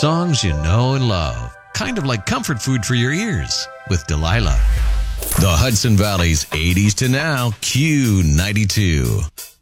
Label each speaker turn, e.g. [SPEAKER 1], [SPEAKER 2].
[SPEAKER 1] Songs you know and love. Kind of like comfort food for your ears with Delilah. The Hudson Valley's 80s to now Q92.